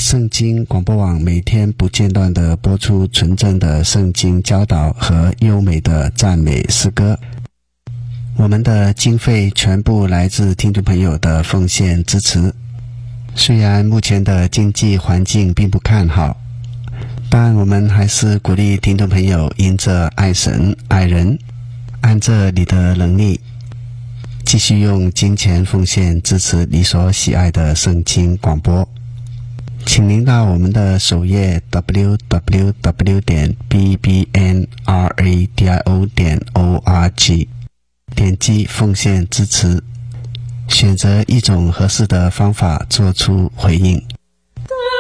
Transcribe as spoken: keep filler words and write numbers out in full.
圣经广播网每天不间断地播出纯正的圣经教导和优美的赞美诗歌。我们的经费全部来自听众朋友的奉献支持。虽然目前的经济环境并不看好，但我们还是鼓励听众朋友因着爱神爱人，按着你的能力继续用金钱奉献支持你所喜爱的圣经广播。请您到我们的首页 double-u double-u double-u 点 b b n radio 点 org 点击奉献支持，选择一种合适的方法做出回应。